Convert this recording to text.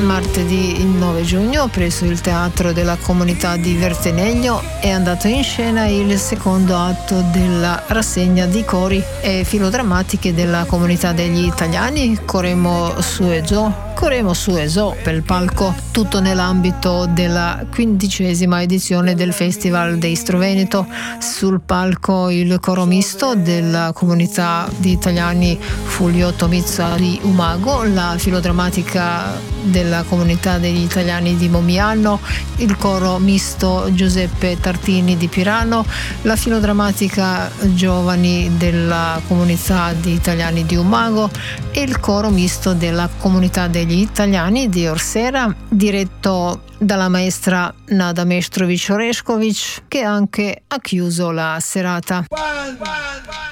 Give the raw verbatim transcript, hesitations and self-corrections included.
martedì il nove giugno presso il Teatro della Comunità di Verteneglio è andato in scena il secondo atto della rassegna di cori e filodrammatiche della Comunità degli Italiani Coremo su e Giò. Coremo su e Giò per il palco, tutto nell'ambito della quindicesima edizione del Festival d'Istro Veneto. Sul palco il coro misto della Comunità di Italiani Fulvio Tomizza di Umago, la filodrammatica della Comunità degli Italiani di Momiano, il coro misto Giuseppe Tartini di Pirano, la filodrammatica giovani della Comunità di Italiani di Umago e il coro misto della Comunità degli Italiani di Orsera, diretto dalla maestra Nada Meštrović Orešković, che anche ha chiuso la serata. One, one, one.